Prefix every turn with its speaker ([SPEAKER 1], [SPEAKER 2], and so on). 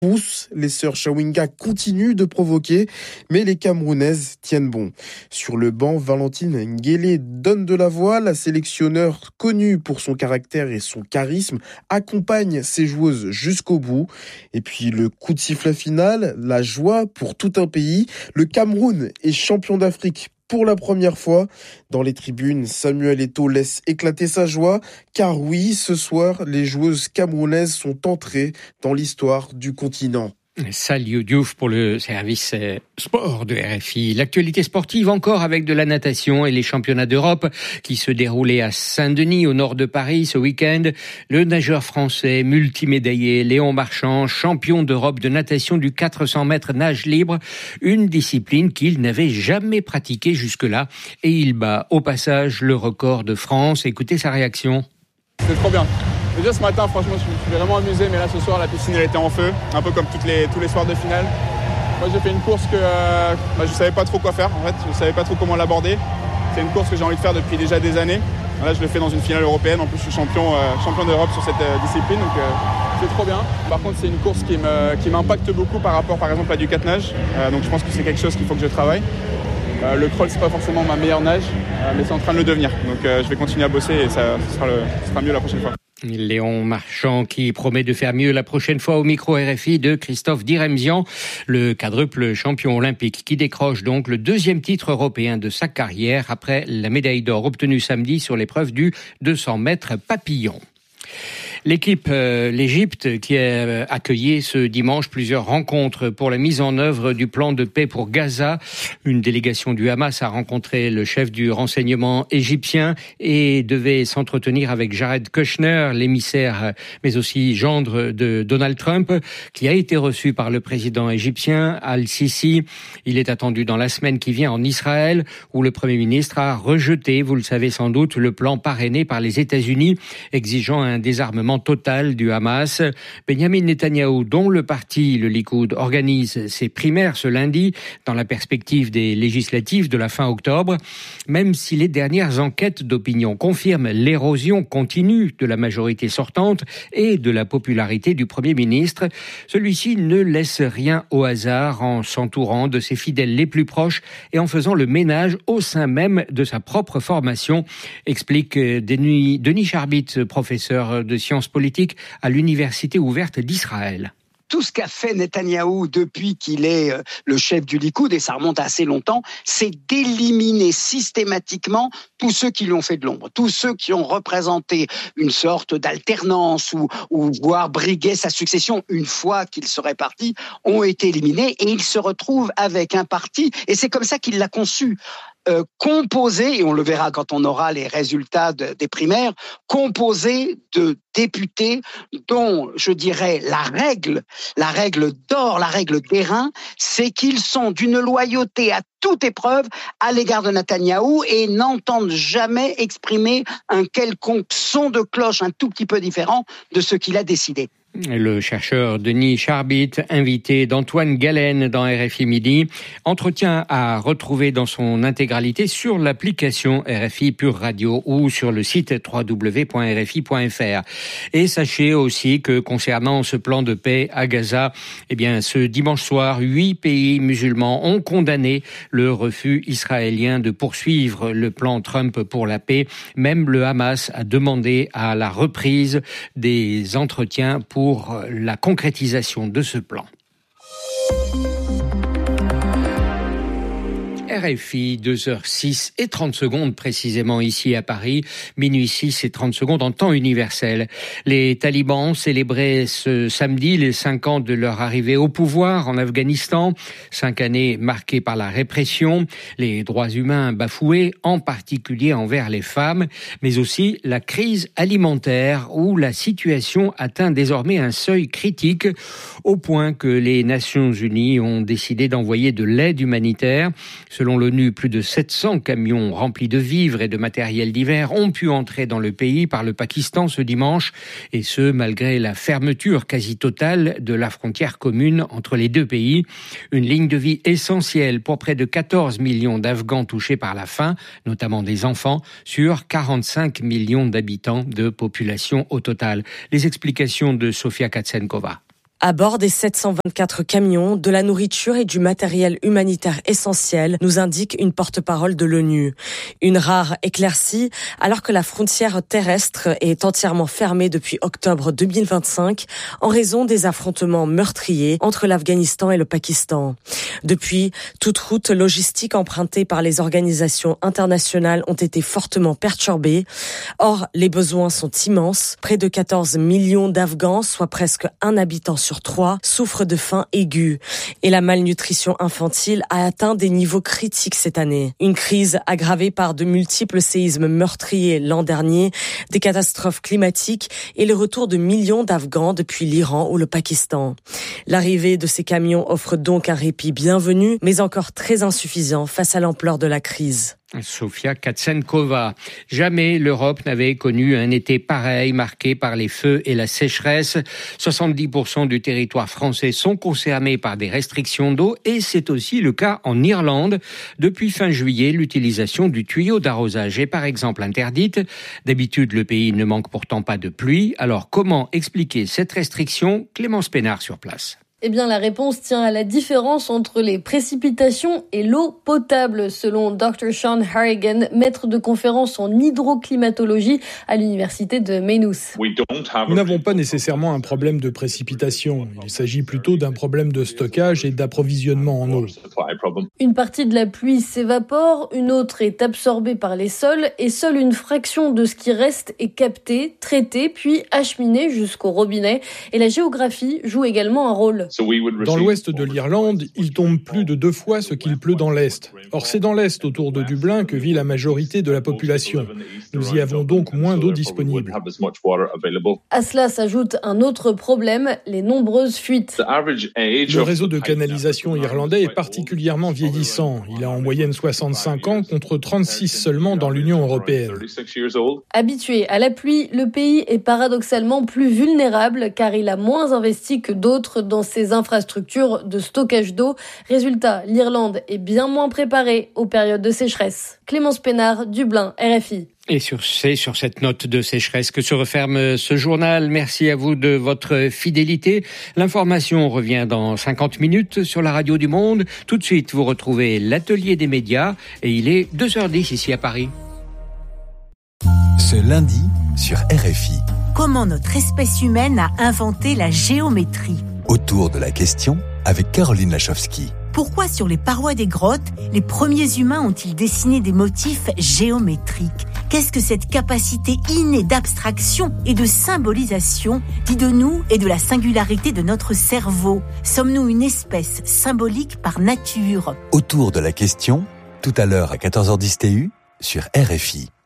[SPEAKER 1] poussent, les sœurs Chawinga continuent de provoquer, mais les Camerounaises tiennent bon. Sur le banc, Valentine Nguélé donne de la voix. La sélectionneur, connue pour son caractère et son charisme, accompagne ses joueuses jusqu'au bout. Et puis le coup de sifflet final, la joie pour tout un pays. Le Cameroun est champion d'Afrique pour la première fois. Dans les tribunes, Samuel Eto'o laisse éclater sa joie, car oui, ce soir, les joueuses camerounaises sont entrées dans l'histoire du continent.
[SPEAKER 2] Salut Diouf pour le service sport de RFI. L'actualité sportive encore avec de la natation et les championnats d'Europe qui se déroulaient à Saint-Denis au nord de Paris ce week-end. Le nageur français multimédaillé Léon Marchand, champion d'Europe de natation du 400 mètres nage libre, une discipline qu'il n'avait jamais pratiquée jusque-là, et il bat au passage le record de France. Écoutez sa réaction.
[SPEAKER 3] C'est trop bien. Déjà ce matin, franchement, je suis vraiment amusé, mais là ce soir, la piscine elle était en feu, un peu comme tous les soirs de finale. Moi j'ai fait une course que je savais pas trop quoi faire, en fait, je savais pas trop comment l'aborder. C'est une course que j'ai envie de faire depuis déjà des années. Là je le fais dans une finale européenne, en plus je suis champion d'Europe sur cette discipline, donc c'est trop bien. Par contre c'est une course qui m'impacte beaucoup par rapport par exemple à du 4 nage, donc je pense que c'est quelque chose qu'il faut que je travaille. Le crawl c'est pas forcément ma meilleure nage, mais c'est en train de le devenir, donc je vais continuer à bosser et ça sera mieux la prochaine fois.
[SPEAKER 2] Léon Marchand qui promet de faire mieux la prochaine fois au micro RFI de Christophe Diremzian, le quadruple champion olympique qui décroche donc le 2e titre européen de sa carrière après la médaille d'or obtenue samedi sur l'épreuve du 200 mètres papillon. L'équipe, l'Égypte, qui a accueilli ce dimanche plusieurs rencontres pour la mise en œuvre du plan de paix pour Gaza. Une délégation du Hamas a rencontré le chef du renseignement égyptien et devait s'entretenir avec Jared Kushner, l'émissaire, mais aussi gendre de Donald Trump, qui a été reçu par le président égyptien Al-Sisi. Il est attendu dans la semaine qui vient en Israël, où le Premier ministre a rejeté, vous le savez sans doute, le plan parrainé par les États-Unis, exigeant un désarmement total du Hamas. Benjamin Netanyahou, dont le parti, le Likoud, organise ses primaires ce lundi dans la perspective des législatives de la fin octobre. Même si les dernières enquêtes d'opinion confirment l'érosion continue de la majorité sortante et de la popularité du Premier ministre, celui-ci ne laisse rien au hasard en s'entourant de ses fidèles les plus proches et en faisant le ménage au sein même de sa propre formation, explique Denis Charbit, professeur de sciences politiques à l'Université ouverte d'Israël.
[SPEAKER 4] Tout ce qu'a fait Netanyahou depuis qu'il est le chef du Likoud, et ça remonte à assez longtemps, c'est d'éliminer systématiquement tous ceux qui lui ont fait de l'ombre, tous ceux qui ont représenté une sorte d'alternance ou voire brigué sa succession une fois qu'il serait parti, ont été éliminés et il se retrouve avec un parti, et c'est comme ça qu'il l'a conçu. Composé, et on le verra quand on aura les résultats des primaires, composé de députés dont, je dirais, la règle d'or, la règle d'airain, c'est qu'ils sont d'une loyauté à toute épreuve à l'égard de Netanyahou et n'entendent jamais exprimer un quelconque son de cloche un tout petit peu différent de ce qu'il a décidé.
[SPEAKER 2] Le chercheur Denis Charbit, invité d'Antoine Galen dans RFI Midi, entretien à retrouver dans son intégralité sur l'application RFI Pure Radio ou sur le site www.rfi.fr. Et sachez aussi que concernant ce plan de paix à Gaza, ce dimanche soir, 8 pays musulmans ont condamné le refus israélien de poursuivre le plan Trump pour la paix. Même le Hamas a demandé à la reprise des entretiens pour la concrétisation de ce plan. RFI, 2h06 et 30 secondes précisément ici à Paris, minuit 6 et 30 secondes en temps universel. Les talibans célébraient ce samedi les 5 ans de leur arrivée au pouvoir en Afghanistan, 5 années marquées par la répression, les droits humains bafoués, en particulier envers les femmes, mais aussi la crise alimentaire où la situation atteint désormais un seuil critique au point que les Nations Unies ont décidé d'envoyer de l'aide humanitaire. Selon l'ONU, plus de 700 camions remplis de vivres et de matériel divers ont pu entrer dans le pays par le Pakistan ce dimanche, et ce, malgré la fermeture quasi totale de la frontière commune entre les deux pays. Une ligne de vie essentielle pour près de 14 millions d'Afghans touchés par la faim, notamment des enfants, sur 45 millions d'habitants de population au total. Les explications de Sofia Katsenkova.
[SPEAKER 5] À bord des 724 camions, de la nourriture et du matériel humanitaire essentiel, nous indique une porte-parole de l'ONU. Une rare éclaircie, alors que la frontière terrestre est entièrement fermée depuis octobre 2025 en raison des affrontements meurtriers entre l'Afghanistan et le Pakistan. Depuis, toutes routes logistiques empruntées par les organisations internationales ont été fortement perturbées. Or, les besoins sont immenses. Près de 14 millions d'Afghans, soit presque un habitant sur 3, souffrent de faim aiguë. Et la malnutrition infantile a atteint des niveaux critiques cette année. Une crise aggravée par de multiples séismes meurtriers l'an dernier, des catastrophes climatiques et le retour de millions d'Afghans depuis l'Iran ou le Pakistan. L'arrivée de ces camions offre donc un répit bienvenu, mais encore très insuffisant face à l'ampleur de la crise.
[SPEAKER 2] Sofia Katsenkova. Jamais l'Europe n'avait connu un été pareil, marqué par les feux et la sécheresse. 70% du territoire français sont concernés par des restrictions d'eau et c'est aussi le cas en Irlande. Depuis fin juillet, l'utilisation du tuyau d'arrosage est par exemple interdite. D'habitude, le pays ne manque pourtant pas de pluie. Alors comment expliquer cette restriction? Clémence Pénard sur place.
[SPEAKER 6] Eh bien, la réponse tient à la différence entre les précipitations et l'eau potable, selon Dr. Sean Harrigan, maître de conférence en hydroclimatologie à l'université de Maynooth.
[SPEAKER 7] Nous n'avons pas nécessairement un problème de précipitation. Il s'agit plutôt d'un problème de stockage et d'approvisionnement en eau.
[SPEAKER 6] Une partie de la pluie s'évapore, une autre est absorbée par les sols et seule une fraction de ce qui reste est captée, traitée, puis acheminée jusqu'au robinet. Et la géographie joue également un rôle.
[SPEAKER 7] Dans l'ouest de l'Irlande, il tombe plus de 2 fois ce qu'il pleut dans l'est. Or, c'est dans l'est, autour de Dublin, que vit la majorité de la population. Nous y avons donc moins d'eau disponible.
[SPEAKER 6] À cela s'ajoute un autre problème, les nombreuses fuites.
[SPEAKER 7] Le réseau de canalisation irlandais est particulièrement vieillissant. Il a en moyenne 65 ans contre 36 seulement dans l'Union européenne.
[SPEAKER 6] Habitué à la pluie, le pays est paradoxalement plus vulnérable car il a moins investi que d'autres dans ses infrastructures de stockage d'eau. Résultat, l'Irlande est bien moins préparée aux périodes de sécheresse. Clémence Pénard, Dublin, RFI.
[SPEAKER 2] Et c'est sur cette note de sécheresse que se referme ce journal. Merci à vous de votre fidélité. L'information revient dans 50 minutes sur la radio du Monde. Tout de suite, vous retrouvez l'atelier des médias et il est 2h10 ici à Paris.
[SPEAKER 8] Ce lundi sur RFI.
[SPEAKER 9] Comment notre espèce humaine a inventé la géométrie?
[SPEAKER 8] Autour de la question avec Caroline Lachowski.
[SPEAKER 9] Pourquoi sur les parois des grottes, les premiers humains ont-ils dessiné des motifs géométriques? Qu'est-ce que cette capacité innée d'abstraction et de symbolisation dit de nous et de la singularité de notre cerveau? Sommes-nous une espèce symbolique par nature?
[SPEAKER 8] Autour de la question, tout à l'heure à 14h10 TU sur RFI.